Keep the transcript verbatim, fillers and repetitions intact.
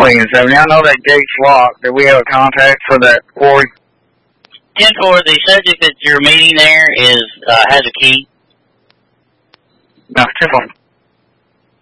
Williams. So now I know that gate's locked. Do we have a contact for that quarry? ten four, the subject that you're meeting there is, uh, has a key. No, ten four.